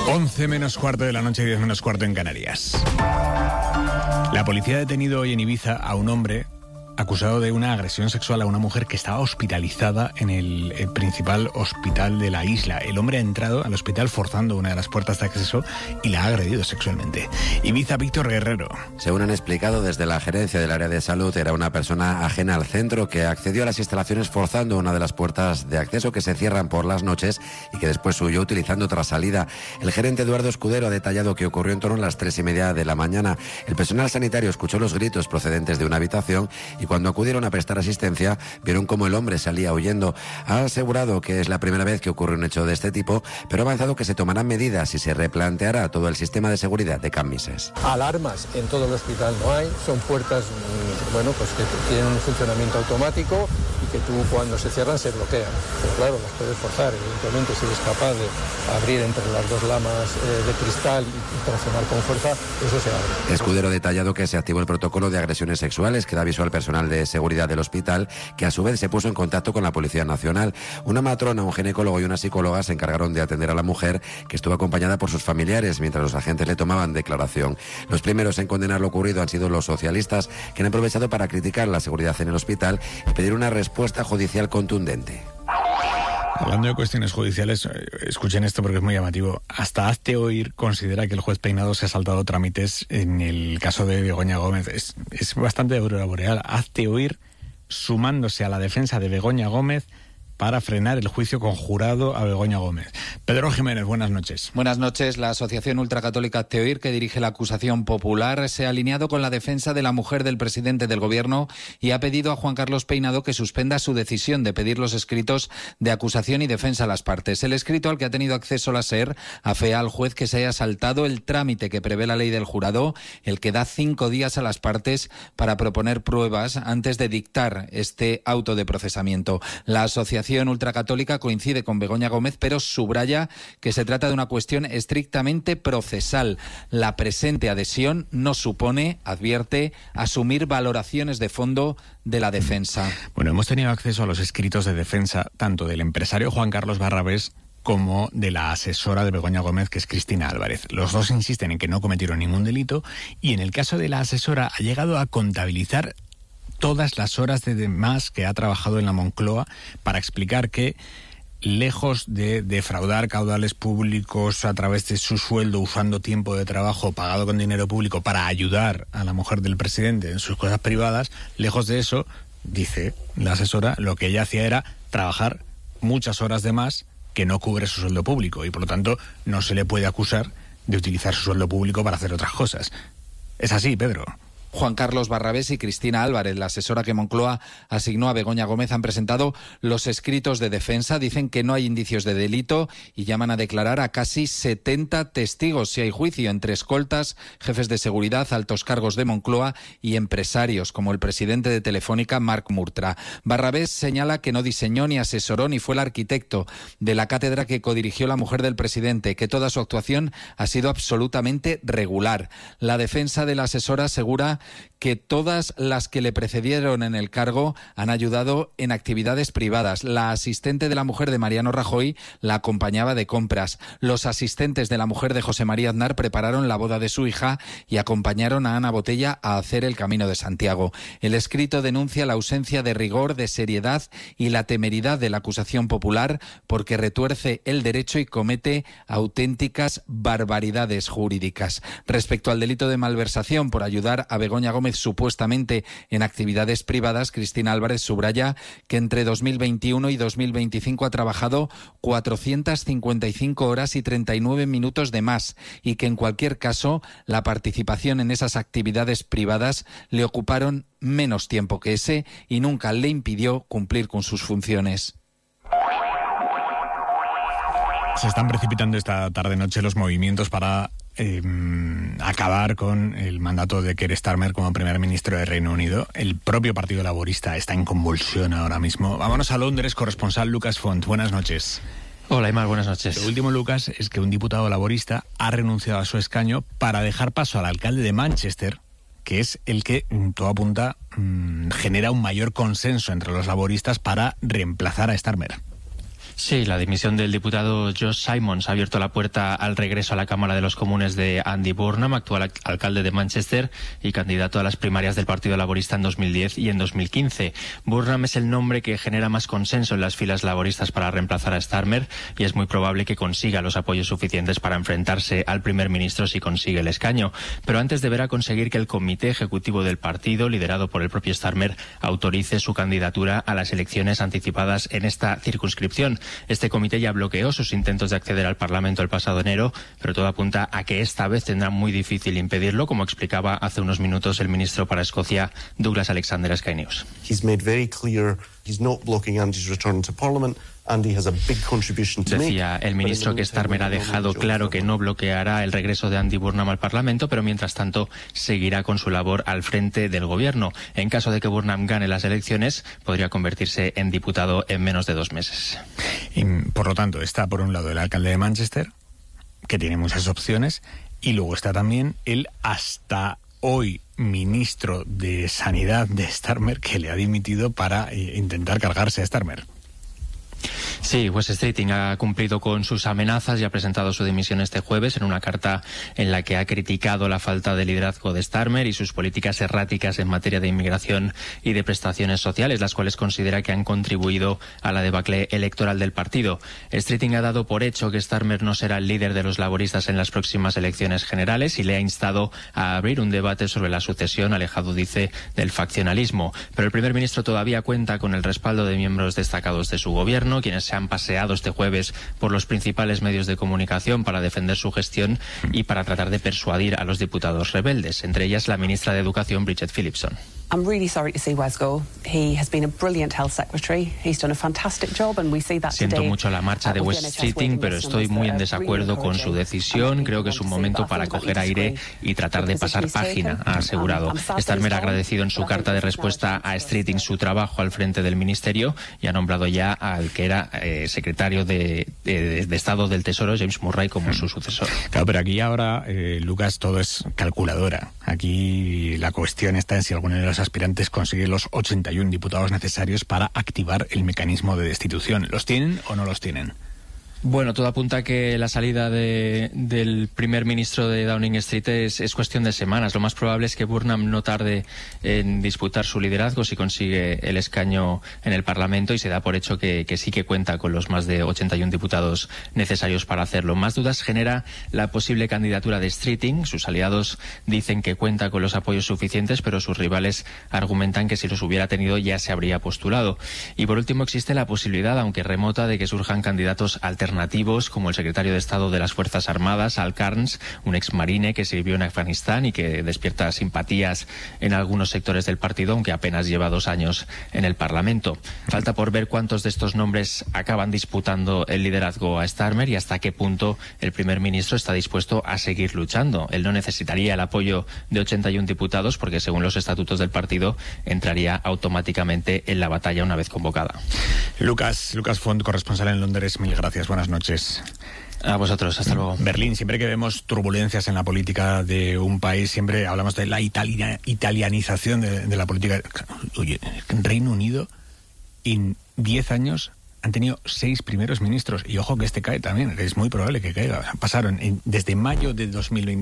11 menos cuarto de la noche, 10 menos cuarto en Canarias. La policía ha detenido hoy en Ibiza a un hombre acusado de una agresión sexual a una mujer que estaba hospitalizada en el principal hospital de la isla. El hombre ha entrado al hospital forzando una de las puertas de acceso y la ha agredido sexualmente. Ibiza, Víctor Guerrero. Según han explicado desde la gerencia del área de salud, era una persona ajena al centro que accedió a las instalaciones forzando una de las puertas de acceso que se cierran por las noches y que después huyó utilizando otra salida. El gerente Eduardo Escudero ha detallado que ocurrió en torno a las 3:30 de la mañana. El personal sanitario escuchó los gritos procedentes de una habitación y cuando acudieron a prestar asistencia vieron cómo el hombre salía huyendo. Ha asegurado que es la primera vez que ocurre un hecho de este tipo, pero ha avanzado que se tomarán medidas y se replanteará todo el sistema de seguridad de Cambises. Alarmas en todo el hospital no hay, son puertas que tienen un funcionamiento automático y que tú cuando se cierran se bloquean. Pero claro, las puedes forzar, evidentemente si eres capaz de abrir entre las dos lamas de cristal y presionar con fuerza, eso se abre. Escudero ha detallado que se activó el protocolo de agresiones sexuales que da aviso al personal de seguridad del hospital, que a su vez se puso en contacto con la Policía Nacional. Una matrona, un ginecólogo y una psicóloga se encargaron de atender a la mujer, que estuvo acompañada por sus familiares mientras los agentes le tomaban declaración. Los primeros en condenar lo ocurrido han sido los socialistas, que han aprovechado para criticar la seguridad en el hospital y pedir una respuesta judicial contundente. Hablando de cuestiones judiciales, escuchen esto porque es muy llamativo. Hasta Hazte Oír considera que el juez Peinado se ha saltado trámites en el caso de Begoña Gómez. Es bastante de aurora boreal. Hazte Oír sumándose a la defensa de Begoña Gómez para frenar el juicio conjurado a Begoña Gómez. Pedro Jiménez, buenas noches. Buenas noches. La Asociación Ultracatólica Hazte Oír, que dirige la acusación popular, se ha alineado con la defensa de la mujer del presidente del Gobierno y ha pedido a Juan Carlos Peinado que suspenda su decisión de pedir los escritos de acusación y defensa a las partes. El escrito al que ha tenido acceso la SER afea al juez que se haya saltado el trámite que prevé la ley del jurado, el que da 5 días a las partes para proponer pruebas antes de dictar este auto de procesamiento. La Asociación Ultracatólica coincide con Begoña Gómez, pero subraya que se trata de una cuestión estrictamente procesal. La presente adhesión no supone, advierte, asumir valoraciones de fondo de la defensa. Bueno, hemos tenido acceso a los escritos de defensa tanto del empresario Juan Carlos Barrabés como de la asesora de Begoña Gómez, que es Cristina Álvarez. Los dos insisten en que no cometieron ningún delito y en el caso de la asesora ha llegado a contabilizar todas las horas de más que ha trabajado en la Moncloa para explicar que, lejos de defraudar caudales públicos a través de su sueldo, usando tiempo de trabajo pagado con dinero público para ayudar a la mujer del presidente en sus cosas privadas, lejos de eso, dice la asesora, lo que ella hacía era trabajar muchas horas de más que no cubre su sueldo público y por lo tanto no se le puede acusar de utilizar su sueldo público para hacer otras cosas. Es así, Pedro. Juan Carlos Barrabés y Cristina Álvarez, la asesora que Moncloa asignó a Begoña Gómez, han presentado los escritos de defensa. Dicen que no hay indicios de delito y llaman a declarar a casi 70 testigos si hay juicio, entre escoltas, jefes de seguridad, altos cargos de Moncloa y empresarios, como el presidente de Telefónica, Marc Murtra. Barrabés señala que no diseñó ni asesoró ni fue el arquitecto de la cátedra que codirigió la mujer del presidente, que toda su actuación ha sido absolutamente regular. La defensa de la asesora asegura que todas las que le precedieron en el cargo han ayudado en actividades privadas. La asistente de la mujer de Mariano Rajoy la acompañaba de compras. Los asistentes de la mujer de José María Aznar prepararon la boda de su hija y acompañaron a Ana Botella a hacer el Camino de Santiago. El escrito denuncia la ausencia de rigor, de seriedad y la temeridad de la acusación popular porque retuerce el derecho y comete auténticas barbaridades jurídicas. Respecto al delito de malversación por ayudar a Begoña Gómez supuestamente en actividades privadas, Cristina Álvarez subraya que entre 2021 y 2025 ha trabajado 455 horas y 39 minutos de más y que en cualquier caso la participación en esas actividades privadas le ocuparon menos tiempo que ese y nunca le impidió cumplir con sus funciones. Se están precipitando esta tarde-noche los movimientos para acabar con el mandato de Keir Starmer como primer ministro de Reino Unido. El propio Partido Laborista está en convulsión ahora mismo. Vámonos a Londres, corresponsal Lucas Font. Buenas noches. Hola, Aymar, buenas noches. Lo último, Lucas, es que un diputado laborista ha renunciado a su escaño para dejar paso al alcalde de Manchester, que es el que, todo apunta, genera un mayor consenso entre los laboristas para reemplazar a Starmer. Sí, la dimisión del diputado Josh Simons ha abierto la puerta al regreso a la Cámara de los Comunes de Andy Burnham, actual alcalde de Manchester y candidato a las primarias del Partido Laborista en 2010 y en 2015. Burnham es el nombre que genera más consenso en las filas laboristas para reemplazar a Starmer y es muy probable que consiga los apoyos suficientes para enfrentarse al primer ministro si consigue el escaño. Pero antes deberá conseguir que el comité ejecutivo del partido, liderado por el propio Starmer, autorice su candidatura a las elecciones anticipadas en esta circunscripción. Este comité ya bloqueó sus intentos de acceder al Parlamento el pasado enero, pero todo apunta a que esta vez tendrá muy difícil impedirlo, como explicaba hace unos minutos el ministro para Escocia, Douglas Alexander, a Sky News. Decía el ministro que Starmer ha dejado claro que no bloqueará el regreso de Andy Burnham al Parlamento, pero mientras tanto seguirá con su labor al frente del gobierno. En caso de que Burnham gane las elecciones, podría convertirse en diputado en menos de 2 meses. Y, por lo tanto, está por un lado el alcalde de Manchester, que tiene muchas opciones, y luego está también el hasta hoy ministro de Sanidad de Starmer, que le ha dimitido para intentar cargarse a Starmer. Sí, Wes Streeting ha cumplido con sus amenazas y ha presentado su dimisión este jueves en una carta en la que ha criticado la falta de liderazgo de Starmer y sus políticas erráticas en materia de inmigración y de prestaciones sociales, las cuales considera que han contribuido a la debacle electoral del partido. Streeting ha dado por hecho que Starmer no será el líder de los laboristas en las próximas elecciones generales y le ha instado a abrir un debate sobre la sucesión, alejado, dice, del faccionalismo. Pero el primer ministro todavía cuenta con el respaldo de miembros destacados de su gobierno, quienes se han paseado este jueves por los principales medios de comunicación para defender su gestión y para tratar de persuadir a los diputados rebeldes, entre ellas la ministra de Educación, Bridget Phillipson. I'm really sorry to see Wes go. He has been a brilliant health secretary. He's done a fantastic job and we see that today. Siento mucho la marcha de Wes Streeting, pero estoy muy en desacuerdo con su decisión. Creo que es un momento para coger aire y tratar de pasar página, ha asegurado. Starmer ha agradecido en su carta de respuesta a Streeting su trabajo al frente del ministerio y ha nombrado ya al que era secretario de Estado del Tesoro, James Murray, como su sucesor. Claro, pero aquí ahora, Lucas, todo es calculadora. Aquí la cuestión está en si alguno de los aspirantes consigue los 81 diputados necesarios para activar el mecanismo de destitución. ¿Los tienen o no los tienen? Bueno, todo apunta a que la salida del primer ministro de Downing Street es cuestión de semanas. Lo más probable es que Burnham no tarde en disputar su liderazgo si consigue el escaño en el Parlamento y se da por hecho que sí que cuenta con los más de 81 diputados necesarios para hacerlo. Más dudas genera la posible candidatura de Streeting. Sus aliados dicen que cuenta con los apoyos suficientes, pero sus rivales argumentan que si los hubiera tenido ya se habría postulado. Y por último existe la posibilidad, aunque remota, de que surjan candidatos alternativos como el secretario de Estado de las Fuerzas Armadas, Al Carnes, un exmarine que sirvió en Afganistán y que despierta simpatías en algunos sectores del partido, aunque apenas lleva 2 años en el Parlamento. Falta por ver cuántos de estos nombres acaban disputando el liderazgo a Starmer y hasta qué punto el primer ministro está dispuesto a seguir luchando. Él no necesitaría el apoyo de 81 diputados porque, según los estatutos del partido, entraría automáticamente en la batalla una vez convocada. Lucas Font, corresponsal en Londres, mil gracias. Buenas noches. A vosotros, hasta luego. Berlín, siempre que vemos turbulencias en la política de un país, siempre hablamos de la italianización de la política. Oye, en Reino Unido, en 10 años, han tenido 6 primeros ministros. Y ojo que este cae también, es muy probable que caiga. Pasaron desde mayo de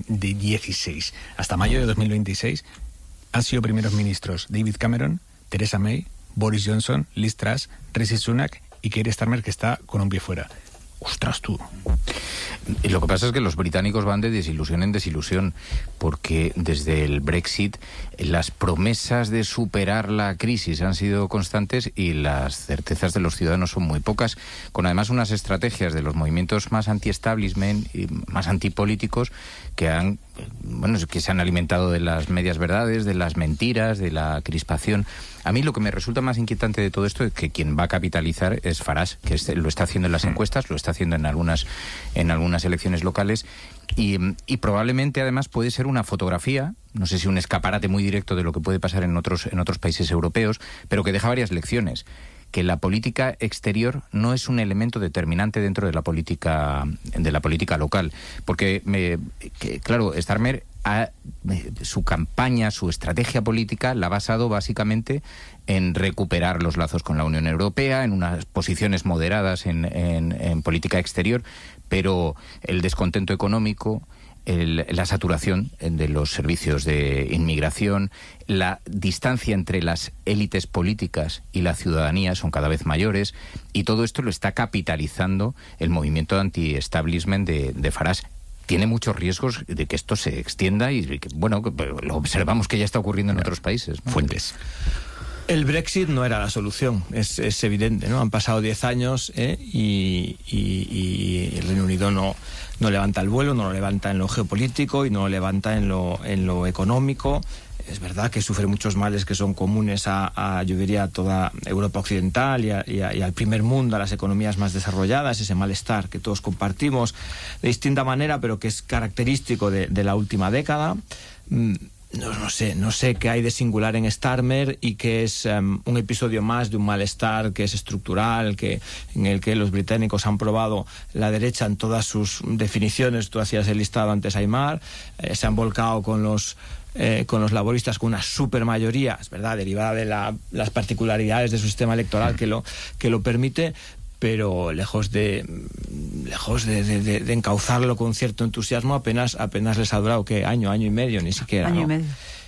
2016 hasta mayo de 2026, han sido primeros ministros David Cameron, Theresa May, Boris Johnson, Liz Truss, Rishi Sunak y Keir Starmer, que está con un pie fuera. ¡Ostras, tú! Y lo que pasa es que los británicos van de desilusión en desilusión, porque desde el Brexit las promesas de superar la crisis han sido constantes y las certezas de los ciudadanos son muy pocas, con además unas estrategias de los movimientos más anti-establishment y más antipolíticos que se han alimentado de las medias verdades, de las mentiras, de la crispación. A mí lo que me resulta más inquietante de todo esto es que quien va a capitalizar es Farage, que lo está haciendo en las encuestas, lo está haciendo en algunas elecciones locales y probablemente además puede ser una fotografía, no sé si un escaparate muy directo de lo que puede pasar en otros países europeos, pero que deja varias lecciones. que la política exterior no es un elemento determinante dentro de la política local, porque claro, Starmer su campaña, su estrategia política la ha basado básicamente en recuperar los lazos con la Unión Europea, en unas posiciones moderadas en política exterior, pero el descontento económico, la saturación de los servicios de inmigración, la distancia entre las élites políticas y la ciudadanía son cada vez mayores, y todo esto lo está capitalizando el movimiento anti-establishment de Farage. Tiene muchos riesgos de que esto se extienda y que, bueno, lo observamos que ya está ocurriendo en otros países, ¿no? Fuentes. El Brexit no era la solución, es evidente, ¿no? Han pasado 10 años y el Reino Unido no levanta el vuelo, no lo levanta en lo geopolítico y no lo levanta en lo económico. Es verdad que sufre muchos males que son comunes yo diría, a toda Europa occidental y al primer mundo, a las economías más desarrolladas, ese malestar que todos compartimos de distinta manera, pero que es característico de la última década. No sé qué hay de singular en Starmer y que es un episodio más de un malestar que es estructural, en el que los británicos han probado la derecha en todas sus definiciones. Tú hacías el listado antes, Aymar, se han volcado con los laboristas con una supermayoría, es verdad, derivada de las particularidades de su sistema electoral que lo permite, pero lejos de encauzarlo con cierto entusiasmo, apenas les ha durado año y medio, ni siquiera. Año y medio.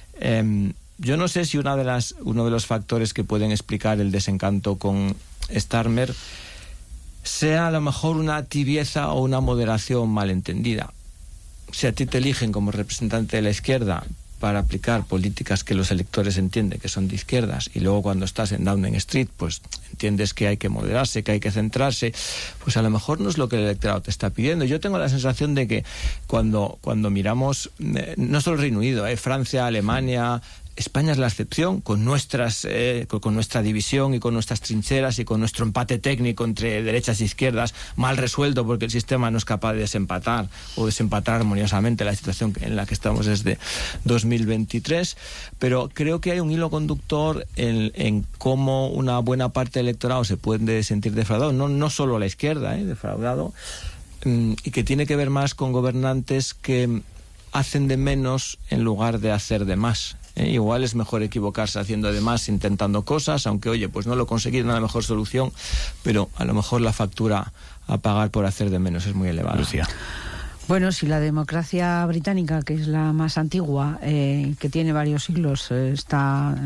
Yo no sé si uno de los factores que pueden explicar el desencanto con Starmer sea a lo mejor una tibieza o una moderación malentendida. Si a ti te eligen como representante de la izquierda para aplicar políticas que los electores entienden que son de izquierdas, y luego cuando estás en Downing Street pues entiendes que hay que moderarse, que hay que centrarse, pues a lo mejor no es lo que el electorado te está pidiendo. Yo tengo la sensación de que cuando miramos no solo el Reino Unido, Francia, Alemania, España es la excepción, con nuestra división y con nuestras trincheras y con nuestro empate técnico entre derechas e izquierdas mal resuelto porque el sistema no es capaz de desempatar armoniosamente la situación en la que estamos desde 2023, pero creo que hay un hilo conductor en cómo una buena parte del electorado se puede sentir defraudado, no solo la izquierda, defraudado, y que tiene que ver más con gobernantes que hacen de menos en lugar de hacer de más. Igual es mejor equivocarse haciendo de más, intentando cosas, aunque oye, pues no lo conseguir, no es la mejor solución, pero a lo mejor la factura a pagar por hacer de menos es muy elevada. Lucía. Bueno, si la democracia británica, que es la más antigua, que tiene varios siglos, está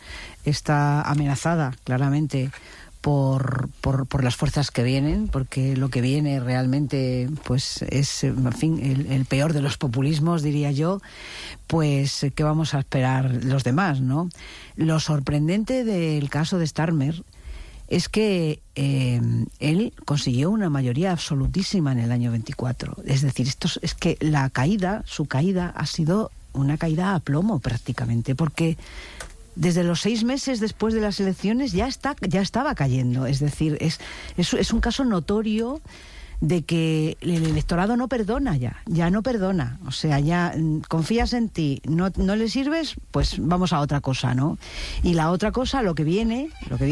amenazada claramente por las fuerzas que vienen, porque lo que viene realmente pues es, en fin, el peor de los populismos, diría yo. Pues ¿qué vamos a esperar los demás, no? Lo sorprendente del caso de Starmer es que él consiguió una mayoría absolutísima en el año 24. Es decir, es que su caída ha sido una caída a plomo prácticamente, porque desde los 6 meses después de las elecciones ya estaba cayendo. Es decir, es un caso notorio de que el electorado no perdona ya no perdona. O sea, ya confías en ti, no le sirves, pues vamos a otra cosa, ¿no? Y la otra cosa, lo que viene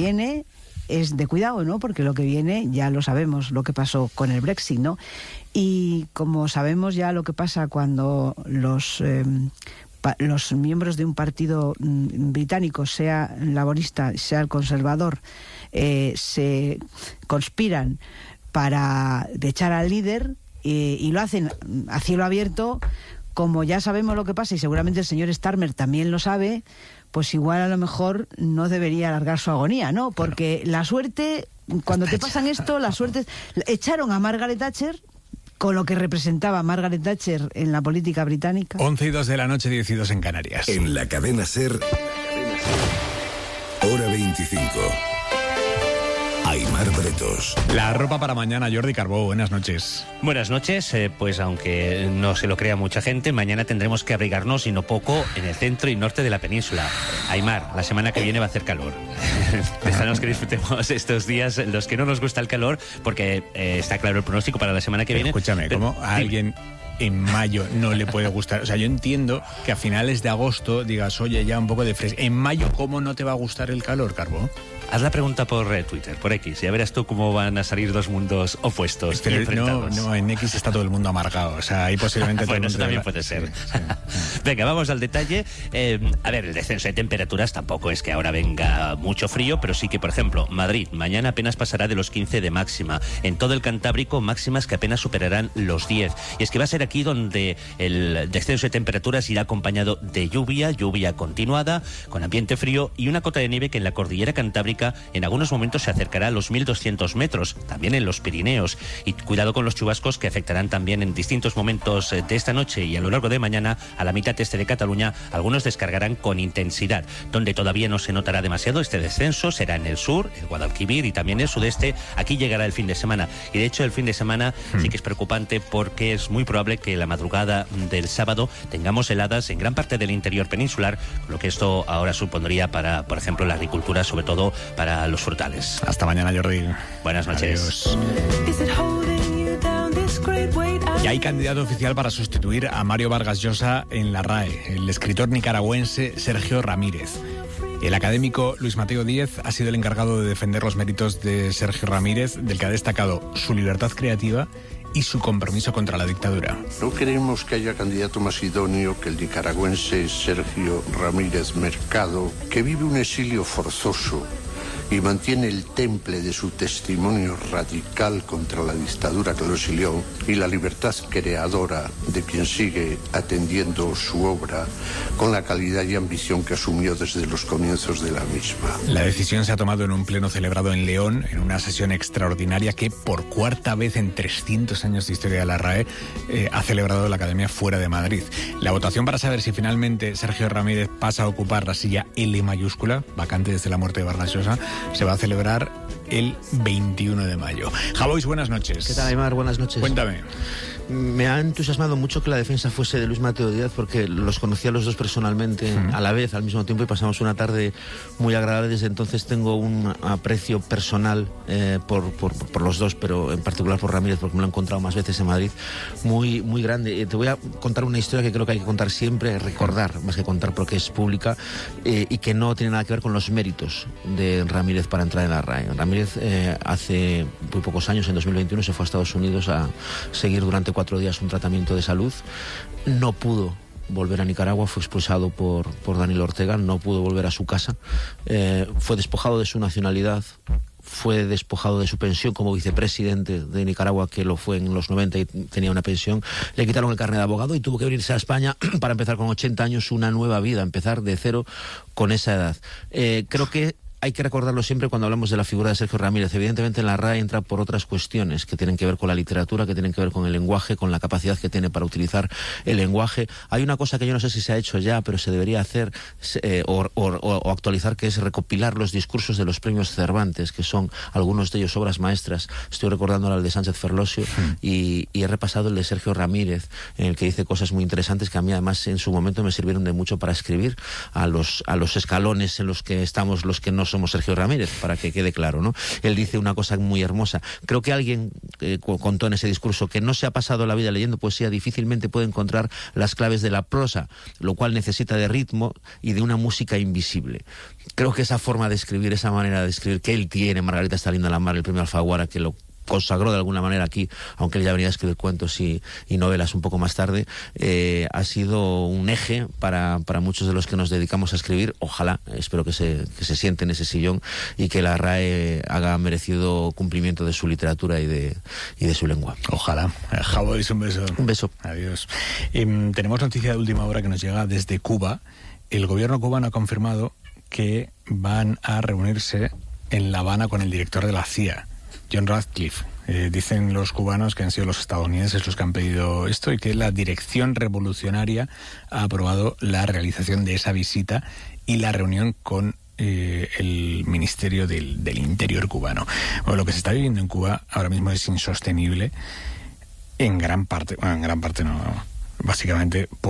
es de cuidado, ¿no? Porque lo que viene ya lo sabemos, lo que pasó con el Brexit, ¿no? Y como sabemos ya lo que pasa cuando los miembros de un partido británico, sea laborista, sea el conservador, se conspiran para echar al líder y lo hacen a cielo abierto, como ya sabemos lo que pasa y seguramente el señor Starmer también lo sabe, pues igual a lo mejor no debería alargar su agonía, ¿no? Porque la suerte, cuando te pasan esto, la suerte... Echaron a Margaret Thatcher, con lo que representaba Margaret Thatcher en la política británica. 11:02 de la noche, 10:02 en Canarias. En la cadena SER, hora 25. Aymar Bretos. La ropa para mañana, Jordi Carbó, buenas noches. Buenas noches, pues aunque no se lo crea mucha gente, mañana tendremos que abrigarnos y no poco en el centro y norte de la península. Aymar, la semana que viene va a hacer calor. Déjanos que disfrutemos estos días, los que no nos gusta el calor, porque está claro el pronóstico para la semana que viene. Escúchame, ¿cómo a alguien en mayo no le puede gustar? O sea, yo entiendo que a finales de agosto digas, oye, ya un poco de fresco. En mayo, ¿cómo no te va a gustar el calor, Carbó? Haz la pregunta por Twitter, por X, ya verás tú cómo van a salir dos mundos opuestos y enfrentados. No, en X está todo el mundo amargado, o sea, ahí posiblemente... Bueno, eso también puede ser. Sí. Venga, vamos al detalle. A ver, el descenso de temperaturas tampoco es que ahora venga mucho frío, pero sí que, por ejemplo, Madrid mañana apenas pasará de los 15 de máxima. En todo el Cantábrico, máximas que apenas superarán los 10. Y es que va a ser aquí donde el descenso de temperaturas irá acompañado de lluvia continuada, con ambiente frío y una cota de nieve que en la cordillera cantábrica en algunos momentos se acercará a los 1.200 metros, también en los Pirineos. Y cuidado con los chubascos que afectarán también en distintos momentos de esta noche y a lo largo de mañana a la mitad este de Cataluña. Algunos descargarán con intensidad. Donde todavía no se notará demasiado este descenso será en el sur, el Guadalquivir y también el sudeste. Aquí llegará el fin de semana. Y de hecho el fin de semana sí que es preocupante porque es muy probable que la madrugada del sábado tengamos heladas en gran parte del interior peninsular, lo que esto ahora supondría para, por ejemplo, la agricultura, sobre todo para los frutales. Hasta mañana, Jordi. Buenas noches. Ya hay candidato oficial para sustituir a Mario Vargas Llosa en la RAE, el escritor nicaragüense Sergio Ramírez. El académico Luis Mateo Díez ha sido el encargado de defender los méritos de Sergio Ramírez, del que ha destacado su libertad creativa y su compromiso contra la dictadura. No creemos que haya candidato más idóneo que el nicaragüense Sergio Ramírez Mercado, que vive un exilio forzoso y mantiene el temple de su testimonio radical contra la dictadura que lo exilió y la libertad creadora de quien sigue atendiendo su obra con la calidad y ambición que asumió desde los comienzos de la misma. La decisión se ha tomado en un pleno celebrado en León, en una sesión extraordinaria que por cuarta vez en 300 años de historia de la RAE ha celebrado la Academia fuera de Madrid. La votación para saber si finalmente Sergio Ramírez pasa a ocupar la silla L mayúscula, vacante desde la muerte de Vargas Llosa, se va a celebrar el 21 de mayo. Javois, buenas noches. ¿Qué tal, Aymar? Buenas noches. Cuéntame. Me ha entusiasmado mucho que la defensa fuese de Luis Mateo Díez, porque los conocía a los dos personalmente a la vez, al mismo tiempo, y pasamos una tarde muy agradable. Desde entonces tengo un aprecio personal por los dos, pero en particular por Ramírez, porque me lo he encontrado más veces en Madrid, muy, muy grande. Te voy a contar una historia que creo que hay que contar siempre, recordar, más que contar porque es pública, y que no tiene nada que ver con los méritos de Ramírez para entrar en la RAE. Ramírez hace muy pocos años, en 2021, se fue a Estados Unidos a seguir durante 4 días un tratamiento de salud. No pudo volver a Nicaragua, fue expulsado por Daniel Ortega, no pudo volver a su casa, fue despojado de su nacionalidad, fue despojado de su pensión como vicepresidente de Nicaragua, que lo fue en los 90 y tenía una pensión. Le quitaron el carnet de abogado y tuvo que venirse a España para empezar con 80 años una nueva vida, empezar de cero con esa edad. Creo que hay que recordarlo siempre cuando hablamos de la figura de Sergio Ramírez. Evidentemente en la RAE entra por otras cuestiones que tienen que ver con la literatura, que tienen que ver con el lenguaje, con la capacidad que tiene para utilizar el lenguaje. Hay una cosa que yo no sé si se ha hecho ya, pero se debería hacer o actualizar, que es recopilar los discursos de los premios Cervantes, que son algunos de ellos obras maestras. Estoy recordando el de Sánchez Ferlosio y he repasado el de Sergio Ramírez, en el que dice cosas muy interesantes que a mí además en su momento me sirvieron de mucho para escribir a los escalones en los que estamos los que no somos Sergio Ramírez, para que quede claro, ¿no? Él dice una cosa muy hermosa. Creo que alguien contó en ese discurso que no se ha pasado la vida leyendo poesía difícilmente puede encontrar las claves de la prosa, lo cual necesita de ritmo y de una música invisible. Creo que esa forma de escribir, esa manera de escribir que él tiene, Margarita está linda la mar, el premio Alfaguara, que lo consagró de alguna manera aquí, aunque él ya venía a escribir cuentos y novelas un poco más tarde, ha sido un eje para muchos de los que nos dedicamos a escribir. Ojalá, espero que se siente en ese sillón y que la RAE haga merecido cumplimiento de su literatura y de su lengua. Ojalá. Javois, un beso. Un beso. Adiós. Tenemos noticia de última hora que nos llega desde Cuba. El gobierno cubano ha confirmado que van a reunirse en La Habana con el director de la CIA, John Ratcliffe. Dicen los cubanos que han sido los estadounidenses los que han pedido esto y que la Dirección Revolucionaria ha aprobado la realización de esa visita y la reunión con el Ministerio del Interior cubano. Bueno, lo que se está viviendo en Cuba ahora mismo es insostenible en gran parte no, básicamente por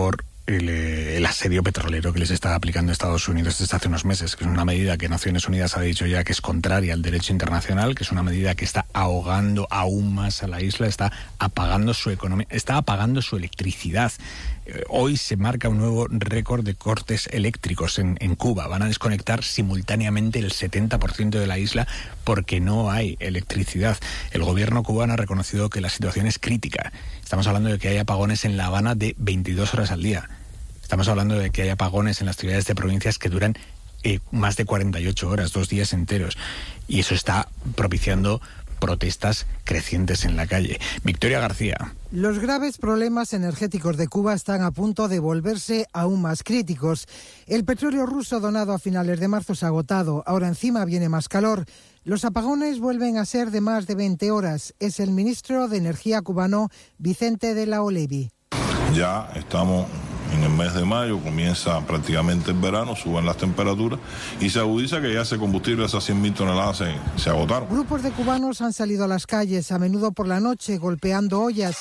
el asedio petrolero que les está aplicando Estados Unidos desde hace unos meses, que es una medida que Naciones Unidas ha dicho ya que es contraria al derecho internacional, que es una medida que está ahogando aún más a la isla, está apagando su economía, está apagando su electricidad. Hoy se marca un nuevo récord de cortes eléctricos en Cuba. Van a desconectar simultáneamente el 70% de la isla porque no hay electricidad. El gobierno cubano ha reconocido que la situación es crítica. Estamos hablando de que hay apagones en La Habana de 22 horas al día. Estamos hablando de que hay apagones en las ciudades de provincias que duran más de 48 horas, 2 días enteros. Y eso está propiciando protestas crecientes en la calle. Victoria García. Los graves problemas energéticos de Cuba están a punto de volverse aún más críticos. El petróleo ruso donado a finales de marzo se ha agotado. Ahora encima viene más calor. Los apagones vuelven a ser de más de 20 horas. Es el ministro de Energía cubano, Vicente de la Olevi. Ya estamos en el mes de mayo, comienza prácticamente el verano, suben las temperaturas y se agudiza que ya ese combustible, esas 100.000 toneladas se agotaron. Grupos de cubanos han salido a las calles, a menudo por la noche, golpeando ollas,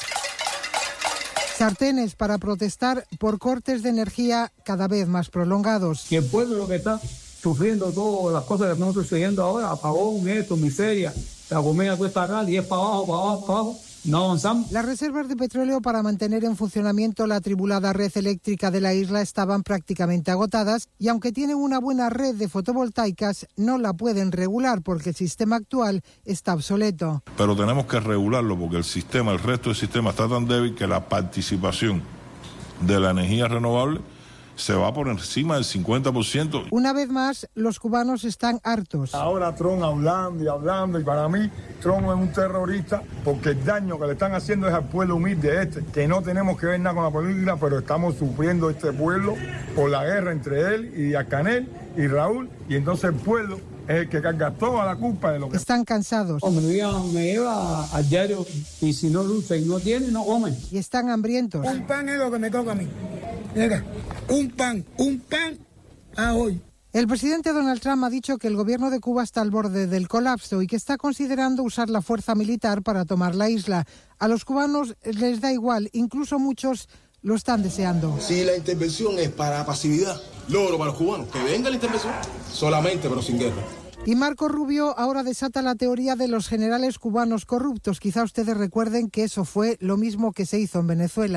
sartenes, para protestar por cortes de energía cada vez más prolongados. Que el pueblo lo que está sufriendo todas las cosas que estamos sucediendo ahora, apagón, esto, miseria, la comida cuesta caro y es para abajo, para abajo, para abajo. No avanzamos. Las reservas de petróleo para mantener en funcionamiento la atribulada red eléctrica de la isla estaban prácticamente agotadas y aunque tienen una buena red de fotovoltaicas, no la pueden regular porque el sistema actual está obsoleto. Pero tenemos que regularlo porque el resto del sistema está tan débil que la participación de la energía renovable se va por encima del 50%. Una vez más, los cubanos están hartos. Ahora Trump hablando, y para mí Trump es un terrorista porque el daño que le están haciendo es al pueblo humilde que no tenemos que ver nada con la política, pero estamos sufriendo este pueblo por la guerra entre él y Díaz-Canel y Raúl, y entonces el pueblo es el que carga toda la culpa de lo que... Están cansados. Me lleva al diario y si no lucha y no tiene, no come. Y están hambrientos. Un pan es lo que me toca a mí. Mira, un pan a hoy. El presidente Donald Trump ha dicho que el gobierno de Cuba está al borde del colapso y que está considerando usar la fuerza militar para tomar la isla. A los cubanos les da igual, incluso muchos lo están deseando. Si la intervención es para pasividad, logro para los cubanos, que venga la intervención, solamente pero sin guerra. Y Marco Rubio ahora desata la teoría de los generales cubanos corruptos. Quizá ustedes recuerden que eso fue lo mismo que se hizo en Venezuela.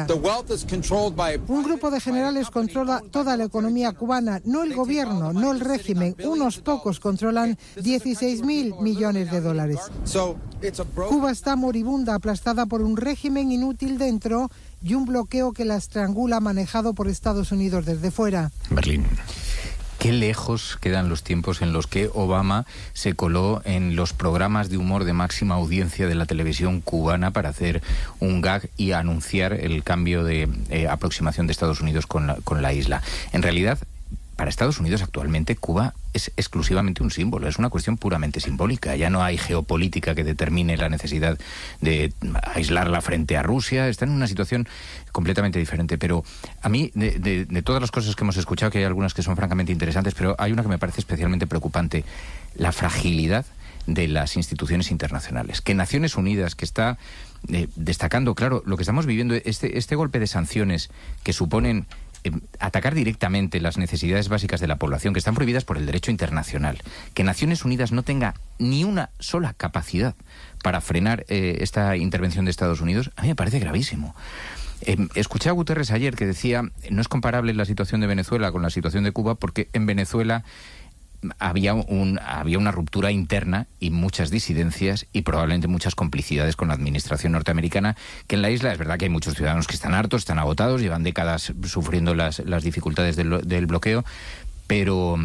Un grupo de generales controla toda la economía cubana, no el gobierno, no el régimen. Unos pocos controlan 16.000 millones de dólares. Cuba está moribunda, aplastada por un régimen inútil dentro y un bloqueo que la estrangula, manejado por Estados Unidos desde fuera. Berlín. Qué lejos quedan los tiempos en los que Obama se coló en los programas de humor de máxima audiencia de la televisión cubana para hacer un gag y anunciar el cambio de aproximación de Estados Unidos con la isla. En realidad, para Estados Unidos actualmente Cuba es exclusivamente un símbolo, es una cuestión puramente simbólica. Ya no hay geopolítica que determine la necesidad de aislarla frente a Rusia. Está en una situación completamente diferente. Pero a mí, de todas las cosas que hemos escuchado, que hay algunas que son francamente interesantes, pero hay una que me parece especialmente preocupante: la fragilidad de las instituciones internacionales. Que Naciones Unidas, que está destacando, claro, lo que estamos viviendo, este golpe de sanciones que suponen atacar directamente las necesidades básicas de la población, que están prohibidas por el derecho internacional, que Naciones Unidas no tenga ni una sola capacidad para frenar esta intervención de Estados Unidos, a mí me parece gravísimo. Escuché a Guterres ayer que decía: no es comparable la situación de Venezuela con la situación de Cuba, porque en Venezuela había una ruptura interna y muchas disidencias y probablemente muchas complicidades con la administración norteamericana, que en la isla es verdad que hay muchos ciudadanos que están hartos, están agotados, llevan décadas sufriendo las dificultades del bloqueo, pero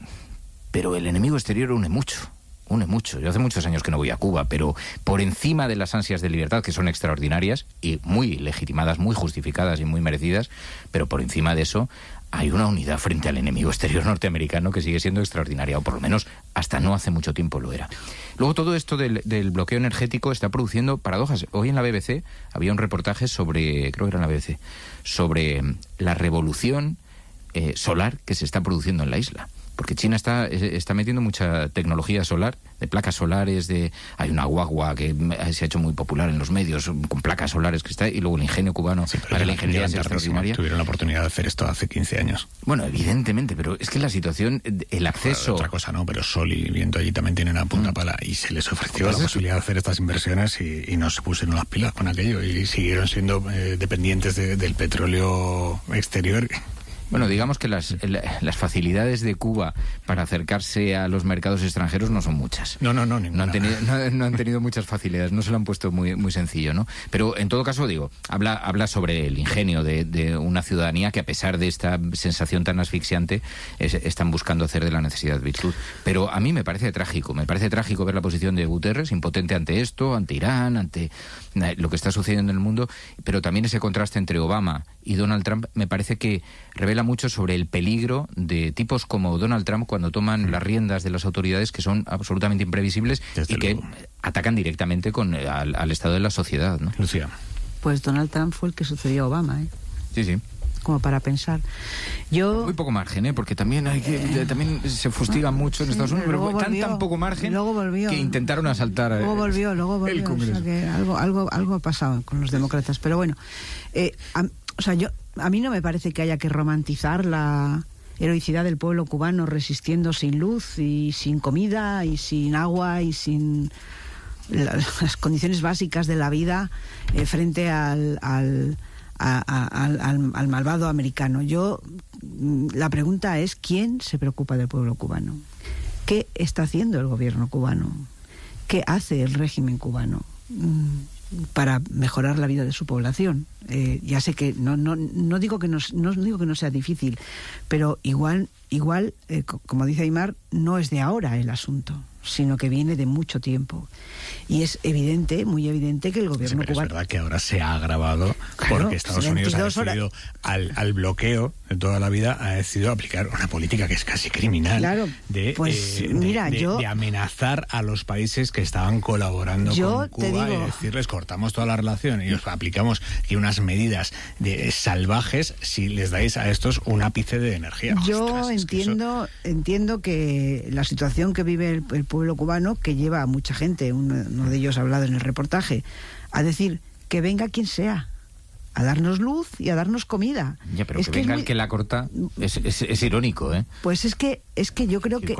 el enemigo exterior une mucho. Yo hace muchos años que no voy a Cuba, pero por encima de las ansias de libertad, que son extraordinarias y muy legitimadas, muy justificadas y muy merecidas, pero por encima de eso hay una unidad frente al enemigo exterior norteamericano que sigue siendo extraordinaria, o por lo menos hasta no hace mucho tiempo lo era. Luego, todo esto del bloqueo energético está produciendo paradojas. Hoy en la BBC había un reportaje sobre la revolución solar que se está produciendo en la isla. porque China está metiendo mucha tecnología solar, de placas solares, hay una guagua que se ha hecho muy popular en los medios, con placas solares que está, y luego el ingenio cubano para la ingeniería es extraordinaria. Tuvieron la oportunidad de hacer esto hace 15 años. Bueno, evidentemente, pero es que la situación, el acceso... Otra cosa no, pero sol y viento allí también tienen a punta pala, y se les ofreció la posibilidad de hacer estas inversiones y no se pusieron las pilas con aquello y siguieron siendo dependientes del petróleo exterior. Bueno, digamos que las facilidades de Cuba para acercarse a los mercados extranjeros no son muchas. No han tenido muchas facilidades, no se lo han puesto muy sencillo, ¿no? Pero en todo caso, digo, habla sobre el ingenio de una ciudadanía que, a pesar de esta sensación tan asfixiante, están buscando hacer de la necesidad virtud. Pero a mí me parece trágico ver la posición de Guterres, impotente ante esto, ante Irán, ante lo que está sucediendo en el mundo, pero también ese contraste entre Obama y Donald Trump me parece que revela mucho sobre el peligro de tipos como Donald Trump cuando toman las riendas de las autoridades, que son absolutamente imprevisibles y que atacan directamente al estado de la sociedad, ¿no? Lucía. Pues Donald Trump fue el que sucedió a Obama, ¿eh? Sí. Como para pensar. Muy poco margen, porque también también se fustigan mucho en Estados Unidos, pero tan poco margen que intentaron asaltar luego volvió el Congreso. O sea que algo ha pasado con los demócratas, pero bueno, a mí no me parece que haya que romantizar la heroicidad del pueblo cubano resistiendo sin luz y sin comida y sin agua y sin las condiciones básicas de la vida frente al malvado americano. La pregunta es: ¿quién se preocupa del pueblo cubano? ¿Qué está haciendo el gobierno cubano? ¿Qué hace el régimen cubano para mejorar la vida de su población? Ya sé que no digo que no sea difícil, pero igual como dice Aimar, no es de ahora el asunto, sino que viene de mucho tiempo. Y es evidente, muy evidente, que el gobierno cubano... Es verdad que ahora se ha agravado, porque Estados Unidos ha decidido, al bloqueo de toda la vida, ha decidido aplicar una política que es casi criminal, de amenazar a los países que estaban colaborando con Cuba y decirles: cortamos toda la relación y os aplicamos aquí unas medidas salvajes si les dais a estos un ápice de energía. Yo entiendo que la situación que vive el pueblo cubano, que lleva a mucha gente, uno de ellos ha hablado en el reportaje, a decir que venga quien sea a darnos luz y a darnos comida. Ya, pero que venga el que la corta es irónico, ¿eh? Pues es que yo creo que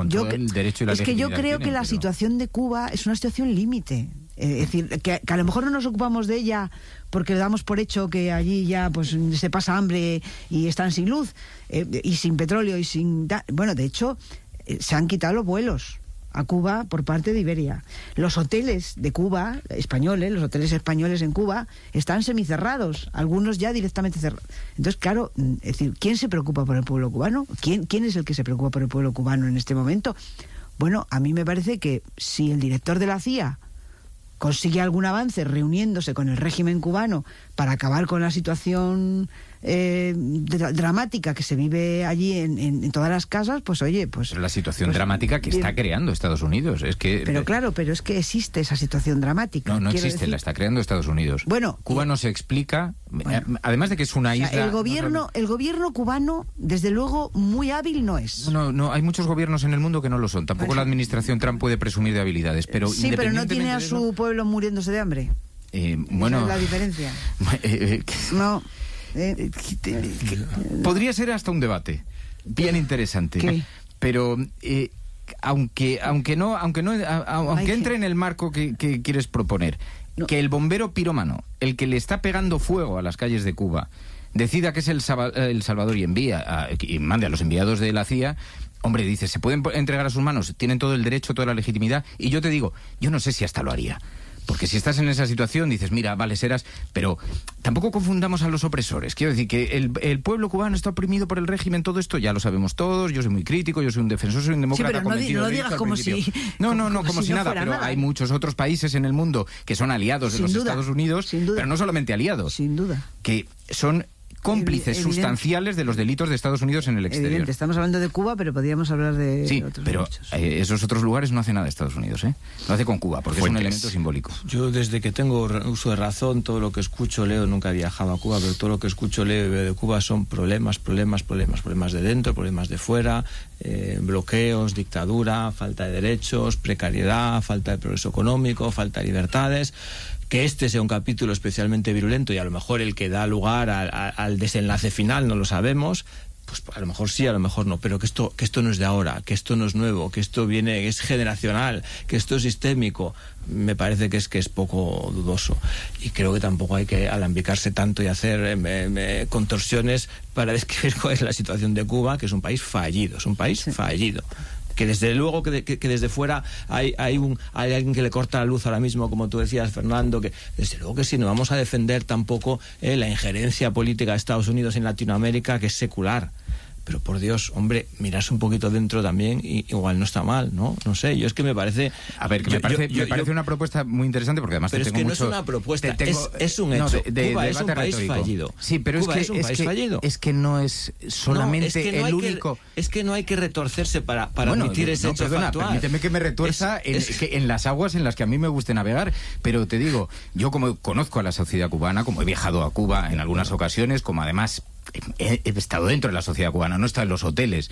la situación de Cuba es una situación límite. Es decir, que a lo mejor no nos ocupamos de ella porque damos por hecho que allí ya pues se pasa hambre y están sin luz y sin petróleo y sin... Bueno, de hecho, se han quitado los vuelos a Cuba por parte de Iberia. Los hoteles de Cuba, los hoteles españoles en Cuba, están semicerrados, algunos ya directamente cerrados. Entonces, claro, es decir, ¿quién se preocupa por el pueblo cubano? ¿Quién es el que se preocupa por el pueblo cubano en este momento? Bueno, a mí me parece que si el director de la CIA consigue algún avance reuniéndose con el régimen cubano para acabar con la situación dramática que se vive allí en todas las casas, pues oye, pues... La situación dramática que está creando Estados Unidos, es que... Pero es que existe esa situación dramática. No existe, la está creando Estados Unidos. Bueno... Cuba no se explica, además de que es una isla... el gobierno cubano, desde luego, muy hábil no es. No, hay muchos gobiernos en el mundo que no lo son. Tampoco la administración Trump puede presumir de habilidades, pero... Sí, pero no tiene a su pueblo muriéndose de hambre. Bueno... Esa es la diferencia. No... podría ser hasta un debate bien interesante. ¿Qué? Pero aunque entre en el marco que quieres proponer, que el bombero pirómano, el que le está pegando fuego a las calles de Cuba, decida que es el Salvador y y mande a los enviados de la CIA. Hombre, dice, se pueden entregar a sus manos, tienen todo el derecho, toda la legitimidad, y yo te digo, yo no sé si hasta lo haría. Porque si estás en esa situación, dices, mira, vale, serás... Pero tampoco confundamos a los opresores. Quiero decir que el pueblo cubano está oprimido por el régimen, todo esto ya lo sabemos todos. Yo soy muy crítico, yo soy un defensor, soy un demócrata convencido. No lo digas como si... como si nada, pero hay muchos otros países en el mundo que son aliados de los Estados Unidos, pero no solamente aliados. Sin duda. Que son cómplices sustanciales de los delitos de Estados Unidos en el exterior. Evidente, estamos hablando de Cuba, pero podríamos hablar de otros pero esos otros lugares no hace nada Estados Unidos, ¿eh? Lo hace con Cuba, porque es un elemento simbólico. Yo desde que tengo uso de razón, todo lo que escucho, leo, nunca he viajado a Cuba, pero todo lo que escucho, leo y veo de Cuba son problemas de dentro, problemas de fuera, bloqueos, dictadura, falta de derechos, precariedad, falta de progreso económico, falta de libertades. Que este sea un capítulo especialmente virulento y a lo mejor el que da lugar al desenlace final no lo sabemos, pues a lo mejor sí, a lo mejor no, pero que esto no es de ahora, que esto no es nuevo, que esto es generacional, que esto es sistémico, me parece que es poco dudoso. Y creo que tampoco hay que alambicarse tanto y hacer contorsiones para describir cuál es la situación de Cuba, que es un país fallido, fallido. Que desde luego que desde fuera hay alguien que le corta la luz ahora mismo, como tú decías, Fernando, que desde luego que sí, no vamos a defender tampoco la injerencia política de Estados Unidos en Latinoamérica, que es secular. Pero por Dios, hombre, mirarse un poquito dentro también, y igual no está mal, ¿no? No sé, yo es que me parece... A ver, me parece una propuesta muy interesante, porque además pero te tengo es que mucho... no es una propuesta, es un hecho. Cuba es un país fallido. Sí, pero Cuba es un país fallido. Es que no es solamente el único... Es que no hay que retorcerse para admitir ese hecho factual. Permíteme que me retuerza en las aguas en las que a mí me guste navegar, pero te digo, yo como conozco a la sociedad cubana, como he viajado a Cuba en algunas ocasiones, como además... He estado dentro de la sociedad cubana, no he estado en los hoteles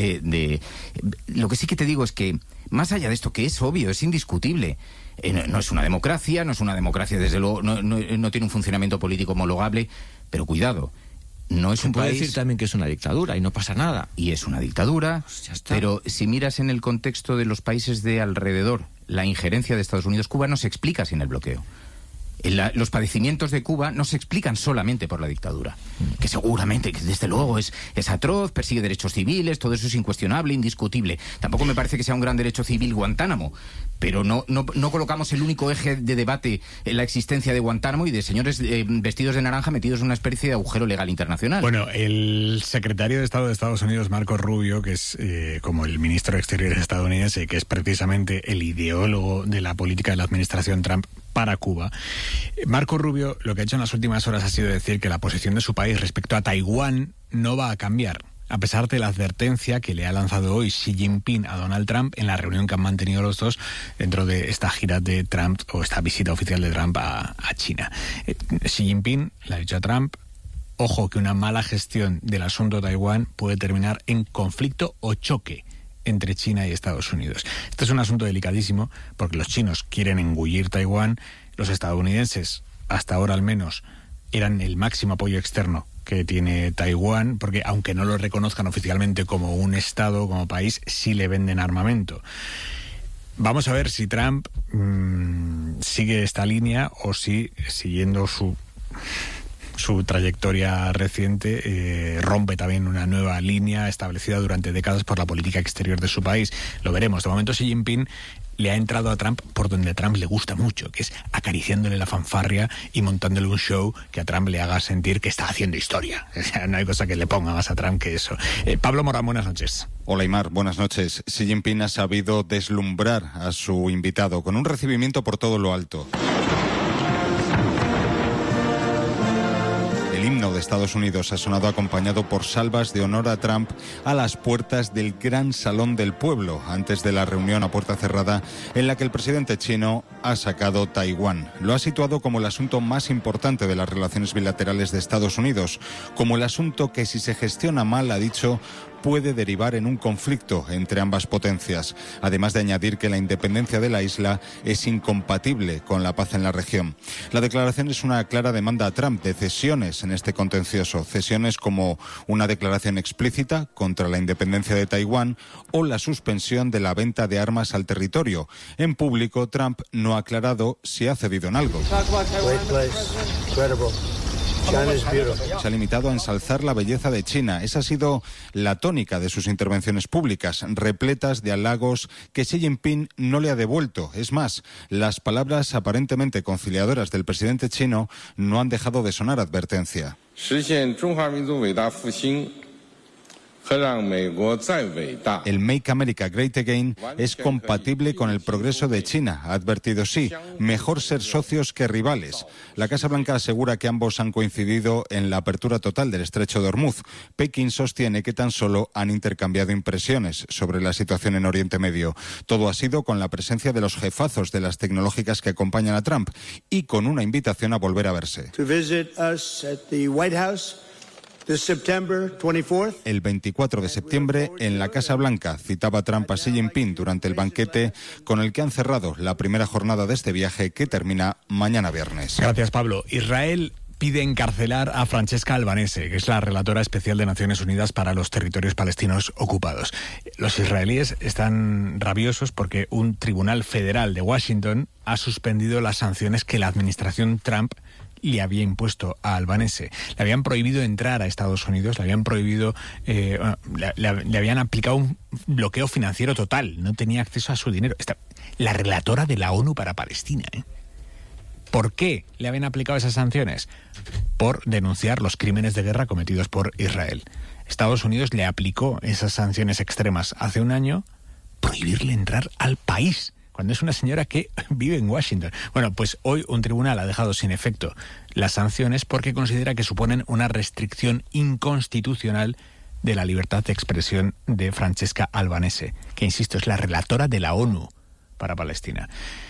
Lo que sí que te digo es que, más allá de esto, que es obvio, es indiscutible, no es una democracia, desde luego, no tiene un funcionamiento político homologable, pero cuidado, no es un país... puede decir también que es una dictadura y no pasa nada. Y es una dictadura, pero si miras en el contexto de los países de alrededor, la injerencia de Estados Unidos, Cuba no se explica sin el bloqueo. Los padecimientos de Cuba no se explican solamente por la dictadura, que seguramente, que desde luego es atroz, persigue derechos civiles, todo eso es incuestionable, indiscutible. Tampoco me parece que sea un gran derecho civil Guantánamo, pero no colocamos el único eje de debate en la existencia de Guantánamo y de señores vestidos de naranja metidos en una especie de agujero legal internacional. Bueno, el secretario de Estado de Estados Unidos, Marco Rubio, que es como el ministro de Exteriores estadounidense, que es precisamente el ideólogo de la política de la administración Trump para Cuba, Marco Rubio lo que ha hecho en las últimas horas ha sido decir que la posición de su país respecto a Taiwán no va a cambiar, a pesar de la advertencia que le ha lanzado hoy Xi Jinping a Donald Trump en la reunión que han mantenido los dos dentro de esta gira de Trump, o esta visita oficial de Trump a China. Xi Jinping le ha dicho a Trump: ojo, que una mala gestión del asunto de Taiwán puede terminar en conflicto o choque entre China y Estados Unidos. Este es un asunto delicadísimo porque los chinos quieren engullir Taiwán, los estadounidenses, hasta ahora al menos, eran el máximo apoyo externo que tiene Taiwán, porque aunque no lo reconozcan oficialmente como un estado, como país, sí le venden armamento. Vamos a ver si Trump sigue esta línea o si, siguiendo su trayectoria reciente, rompe también una nueva línea establecida durante décadas por la política exterior de su país. Lo veremos. De momento Xi Jinping le ha entrado a Trump por donde a Trump le gusta mucho, que es acariciándole la fanfarria y montándole un show que a Trump le haga sentir que está haciendo historia. O sea, no hay cosa que le ponga más a Trump que eso. Pablo Morán, buenas noches. Hola, Aymar, buenas noches. Xi Jinping ha sabido deslumbrar a su invitado con un recibimiento por todo lo alto. El himno de Estados Unidos ha sonado acompañado por salvas de honor a Trump a las puertas del Gran Salón del Pueblo, antes de la reunión a puerta cerrada en la que el presidente chino ha sacado Taiwán. Lo ha situado como el asunto más importante de las relaciones bilaterales de Estados Unidos, como el asunto que, si se gestiona mal, ha dicho, puede derivar en un conflicto entre ambas potencias, además de añadir que la independencia de la isla es incompatible con la paz en la región. La declaración es una clara demanda a Trump de cesiones en este contencioso, cesiones como una declaración explícita contra la independencia de Taiwán o la suspensión de la venta de armas al territorio. En público, Trump no ha aclarado si ha cedido en algo. Se ha limitado a ensalzar la belleza de China. Esa ha sido la tónica de sus intervenciones públicas, repletas de halagos que Xi Jinping no le ha devuelto. Es más, las palabras aparentemente conciliadoras del presidente chino no han dejado de sonar advertencia. El Make America Great Again es compatible con el progreso de China, ha advertido Xi. Mejor ser socios que rivales. La Casa Blanca asegura que ambos han coincidido en la apertura total del estrecho de Hormuz. Pekín sostiene que tan solo han intercambiado impresiones sobre la situación en Oriente Medio. Todo ha sido con la presencia de los jefazos de las tecnológicas que acompañan a Trump y con una invitación a volver a verse. El 24 de septiembre, en la Casa Blanca, citaba Trump a Xi Jinping durante el banquete con el que han cerrado la primera jornada de este viaje que termina mañana viernes. Gracias, Pablo. Israel pide encarcelar a Francesca Albanese, que es la relatora especial de Naciones Unidas para los territorios palestinos ocupados. Los israelíes están rabiosos porque un tribunal federal de Washington ha suspendido las sanciones que la administración Trump le había impuesto a Albanese. Le habían prohibido entrar a Estados Unidos, le habían prohibido, le habían aplicado un bloqueo financiero total, no tenía acceso a su dinero. La relatora de la ONU para Palestina, ¿eh? ¿Por qué le habían aplicado esas sanciones? Por denunciar los crímenes de guerra cometidos por Israel. Estados Unidos le aplicó esas sanciones extremas hace un año, prohibirle entrar al país, cuando es una señora que vive en Washington. Bueno, pues hoy un tribunal ha dejado sin efecto las sanciones porque considera que suponen una restricción inconstitucional de la libertad de expresión de Francesca Albanese, que, insisto, es la relatora de la ONU para Palestina.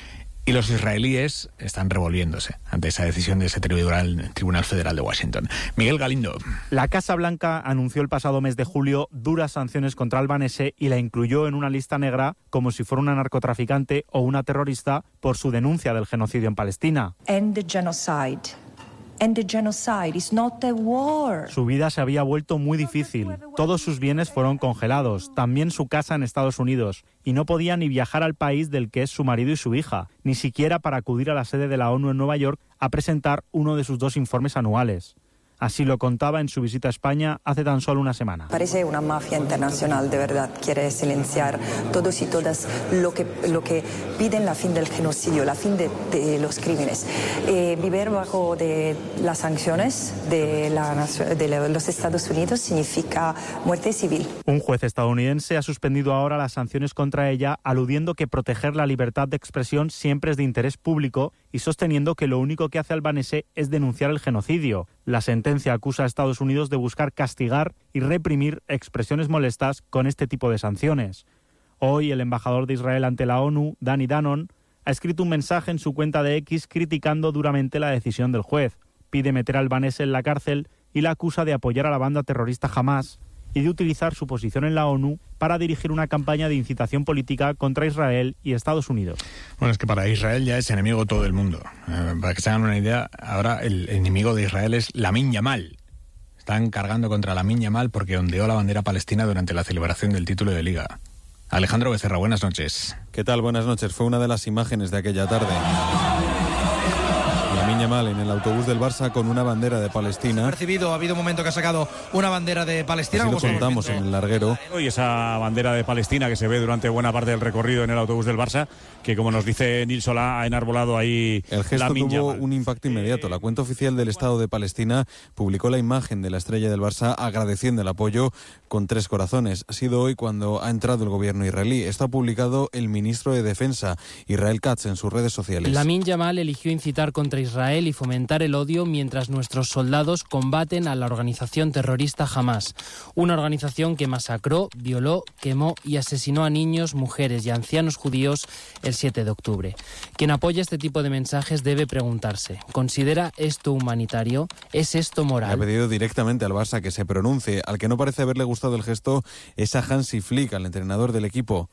Y los israelíes están revolviéndose ante esa decisión de ese Tribunal Federal de Washington. Miguel Galindo. La Casa Blanca anunció el pasado mes de julio duras sanciones contra Albanese y la incluyó en una lista negra como si fuera una narcotraficante o una terrorista por su denuncia del genocidio en Palestina. And the genocide. And the genocide is not a war. Su vida se había vuelto muy difícil. Todos sus bienes fueron congelados, también su casa en Estados Unidos, y no podía ni viajar al país del que es su marido y su hija, ni siquiera para acudir a la sede de la ONU en Nueva York a presentar uno de sus 2 informes anuales. Así lo contaba en su visita a España hace tan solo una semana. Parece una mafia internacional, de verdad. Quiere silenciar todos y todas lo que piden la fin del genocidio, la fin de los crímenes. Vivir bajo de las sanciones de los Estados Unidos significa muerte civil. Un juez estadounidense ha suspendido ahora las sanciones contra ella, aludiendo que proteger la libertad de expresión siempre es de interés público y sosteniendo que lo único que hace Albanese es denunciar el genocidio. La sentencia acusa a Estados Unidos de buscar castigar y reprimir expresiones molestas con este tipo de sanciones. Hoy, el embajador de Israel ante la ONU, Danny Danon, ha escrito un mensaje en su cuenta de X criticando duramente la decisión del juez. Pide meter a Albanese en la cárcel y la acusa de apoyar a la banda terrorista Hamás y de utilizar su posición en la ONU para dirigir una campaña de incitación política contra Israel y Estados Unidos. Bueno, es que para Israel ya es enemigo todo el mundo. Para que se hagan una idea, ahora el enemigo de Israel es Lamin Yamal. Están cargando contra Lamin Yamal porque ondeó la bandera palestina durante la celebración del título de Liga. Alejandro Becerra, buenas noches. ¿Qué tal? Buenas noches. Fue una de las imágenes de aquella tarde. Lamin Yamal en el autobús del Barça con una bandera de Palestina. Ha habido un momento que ha sacado una bandera de Palestina. Así lo contamos en el larguero. Y esa bandera de Palestina que se ve durante buena parte del recorrido en el autobús del Barça, que como nos dice Nil Solá, ha enarbolado ahí el gesto Lamin tuvo Yamal. un impacto inmediato. La cuenta oficial del Estado de Palestina publicó la imagen de la estrella del Barça agradeciendo el apoyo con 3 corazones. Ha sido hoy cuando ha entrado el gobierno israelí. Esto ha publicado el ministro de Defensa, Israel Katz, en sus redes sociales. Lamin Yamal eligió incitar contra Israel y fomentar el odio mientras nuestros soldados combaten a la organización terrorista Hamás, una organización que masacró, violó, quemó y asesinó a niños, mujeres y ancianos judíos el 7 de octubre. Quien apoya este tipo de mensajes debe preguntarse, ¿considera esto humanitario? ¿Es esto moral? Le ha pedido directamente al Barça que se pronuncie. Al que no parece haberle gustado el gesto es a Hansi Flick, al entrenador del equipo,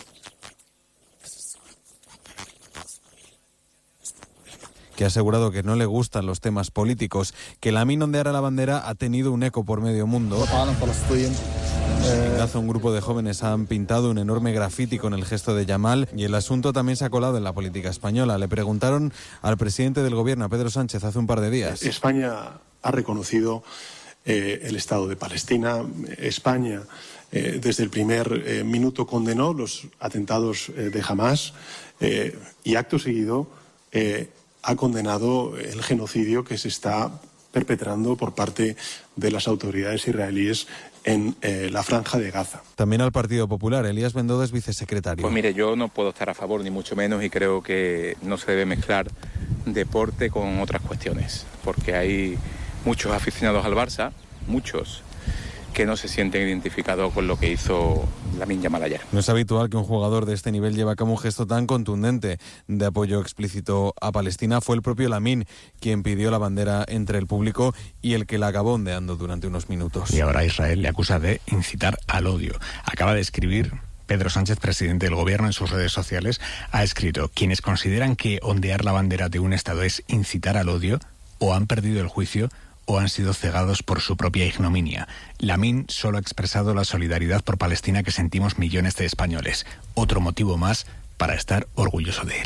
que ha asegurado que no le gustan los temas políticos. Que Lamin ondeara la bandera ha tenido un eco por medio mundo. En Gaza, un grupo de jóvenes han pintado un enorme grafiti con el gesto de Yamal y el asunto también se ha colado en la política española. Le preguntaron al presidente del gobierno, a Pedro Sánchez, hace un par de días. España ha reconocido el Estado de Palestina. España, desde el primer minuto, condenó los atentados de Hamás y acto seguido ha condenado el genocidio que se está perpetrando por parte de las autoridades israelíes en la Franja de Gaza. También al Partido Popular, Elías Bendodo es vicesecretario. Pues mire, yo no puedo estar a favor ni mucho menos, y creo que no se debe mezclar deporte con otras cuestiones, porque hay muchos aficionados al Barça, muchos, que no se sienten identificados con lo que hizo Lamine Yamal ayer. No es habitual que un jugador de este nivel lleve a cabo un gesto tan contundente de apoyo explícito a Palestina. Fue el propio Lamine quien pidió la bandera entre el público y el que la acabó ondeando durante unos minutos. Y ahora Israel le acusa de incitar al odio. Acaba de escribir Pedro Sánchez, presidente del gobierno, en sus redes sociales, ha escrito: quienes consideran que ondear la bandera de un Estado es incitar al odio, o han perdido el juicio o han sido cegados por su propia ignominia. Lamine solo ha expresado la solidaridad por Palestina que sentimos millones de españoles. Otro motivo más para estar orgulloso de él.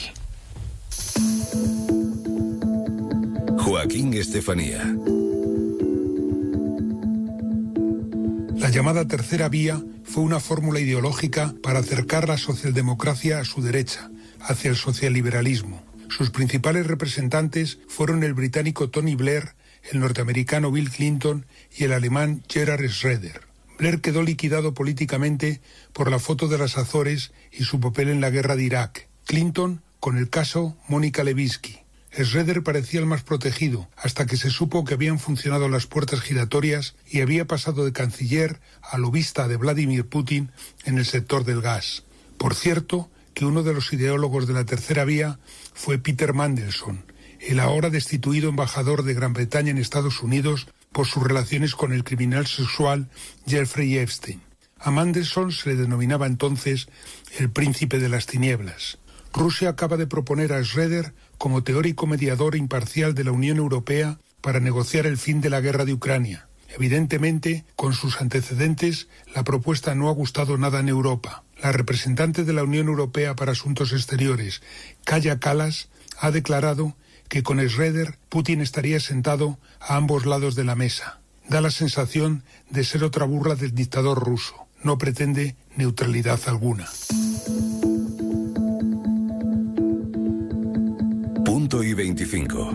Joaquín Estefanía. La llamada tercera vía fue una fórmula ideológica para acercar la socialdemocracia a su derecha, hacia el socialliberalismo. Sus principales representantes fueron el británico Tony Blair, el norteamericano Bill Clinton y el alemán Gerhard Schröder. Blair quedó liquidado políticamente por la foto de las Azores y su papel en la guerra de Irak. Clinton con el caso Mónica Lewinsky. Schröder parecía el más protegido, hasta que se supo que habían funcionado las puertas giratorias y había pasado de canciller a lobista de Vladimir Putin en el sector del gas. Por cierto, que uno de los ideólogos de la tercera vía fue Peter Mandelson, el ahora destituido embajador de Gran Bretaña en Estados Unidos por sus relaciones con el criminal sexual Jeffrey Epstein. A Mandelson se le denominaba entonces el príncipe de las tinieblas. Rusia acaba de proponer a Schröder como teórico mediador imparcial de la Unión Europea para negociar el fin de la guerra de Ucrania. Evidentemente, con sus antecedentes, la propuesta no ha gustado nada en Europa. La representante de la Unión Europea para Asuntos Exteriores, Kaja Kallas, ha declarado que con Schröder Putin estaría sentado a ambos lados de la mesa. Da la sensación de ser otra burla del dictador ruso. No pretende neutralidad alguna. Punto y 25.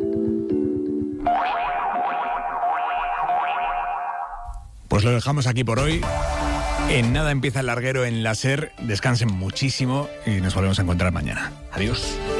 Pues lo dejamos aquí por hoy. En nada empieza el larguero en la SER. Descansen muchísimo y nos volvemos a encontrar mañana. Adiós.